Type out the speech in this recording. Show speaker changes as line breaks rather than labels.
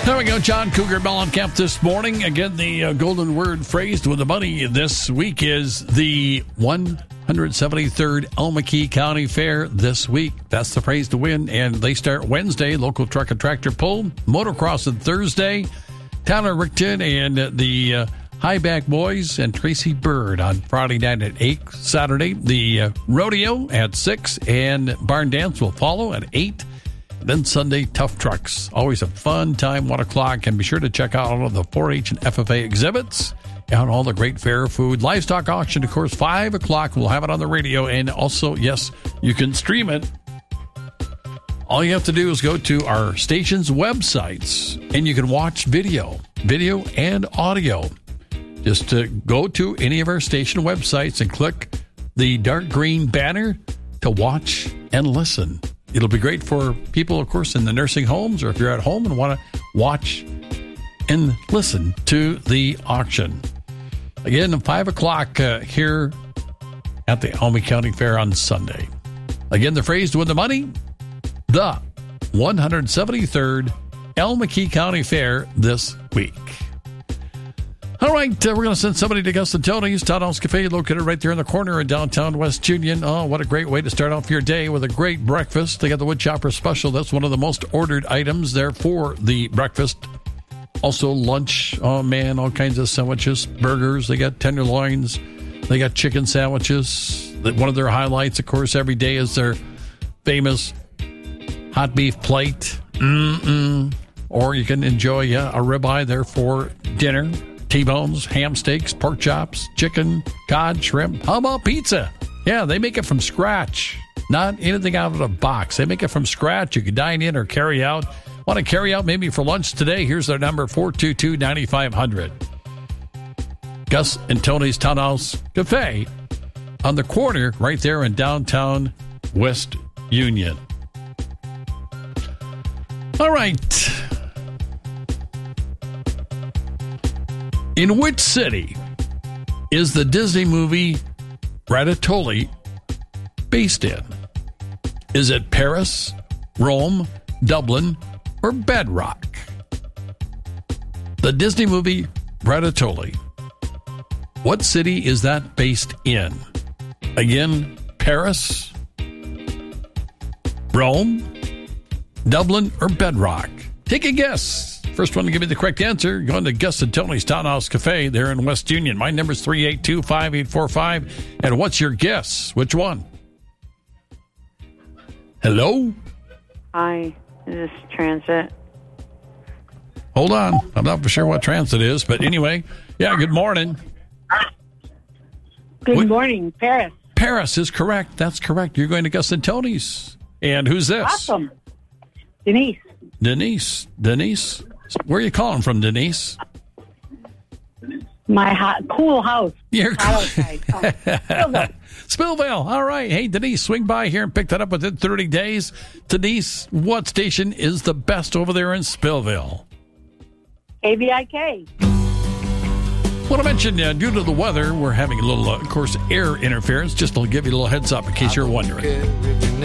There we go, John Cougar Mellencamp this morning. Again, the golden word phrased with the money this week is the 173rd Elm-McKee County Fair this week. That's the phrase to win, and they start Wednesday. Local truck and tractor pull, motocross on Thursday. Tyler Rickton and the Highback Boys and Tracy Bird on Friday night at 8. Saturday, the rodeo at 6, and barn dance will follow at 8. Then Sunday, Tough Trucks. Always a fun time, 1 o'clock. And be sure to check out all of the 4-H and FFA exhibits and all the great fair food. Livestock auction, of course, 5 o'clock. We'll have it on the radio. And also, yes, you can stream it. All you have to do is go to our station's websites, and you can watch video and audio. Just to go to any of our station websites and click the dark green banner to watch and listen. It'll be great for people, of course, in the nursing homes, or if you're at home and want to watch and listen to the auction. Again, at 5 o'clock here at the Elm-McKee County Fair on Sunday. Again, the phrase to win the money, the 173rd Elm-McKee County Fair this week. All right, we're going to send somebody to Gus and Tony's Townhouse Cafe, located right there in the corner of downtown West Union. Oh, what a great way to start off your day with a great breakfast. They got the Wood Chopper Special. That's one of the most ordered items there for the breakfast. Also lunch, oh man, all kinds of sandwiches, burgers. They got tenderloins. They got chicken sandwiches. One of their highlights, of course, every day is their famous hot beef plate. Or you can enjoy a ribeye there for dinner. T-bones, ham steaks, pork chops, chicken, cod, shrimp. How about pizza? Yeah, they make it from scratch. Not anything out of a box. They make it from scratch. You can dine in or carry out. Want to carry out maybe for lunch today? Here's their number, 422-9500. Gus and Tony's Townhouse Cafe on the corner right there in downtown West Union. All right. In which city is the Disney movie Ratatouille based in? Is it Paris, Rome, Dublin, or Bedrock? The Disney movie Ratatouille. What city is that based in? Again, Paris, Rome, Dublin, or Bedrock? Take a guess. First one to give me the correct answer, going to Gus and Tony's Townhouse Cafe there in West Union. My number is 382-5845. And what's your guess? Which one? Hello?
Hi, is this Transit?
Hold on. I'm not for sure what Transit is, but anyway. Yeah, good morning.
Good morning, Paris.
Paris is correct. That's correct. You're going to Gus and Tony's. And who's this?
Awesome. Denise.
Denise? Where are you calling from, Denise?
My cool house.
Your
Spillville.
Spillville. All right. Hey, Denise, swing by here and pick that up within 30 days. Denise, what station is the best over there in Spillville?
AVIK.
What I mentioned, due to the weather, we're having a little, of course, air interference. Just to give you a little heads up in case you're wondering.